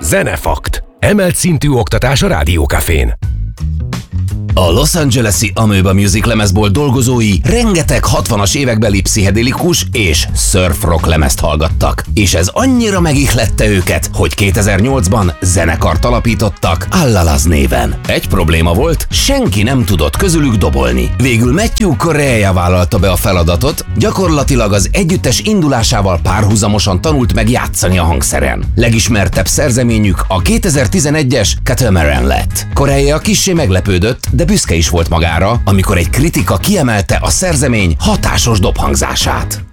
Zenefakt. Emelt szintű oktatás a Rádiókafén. A Los Angeles-i Amoeba Music lemezból dolgozói rengeteg 60-as évekbeli pszichedelikus és surf rock lemezt hallgattak, és ez annyira megihlette őket, hogy 2008-ban zenekart alapítottak Allalaz néven. Egy probléma volt, senki nem tudott közülük dobolni. Végül Matthew Correa vállalta be a feladatot, gyakorlatilag az együttes indulásával párhuzamosan tanult meg játszani a hangszeren. Legismertebb szerzeményük a 2011-es Catamaran lett. Correa kissé meglepődött, de büszke is volt magára, amikor egy kritika kiemelte a szerzemény hatásos dobhangzását.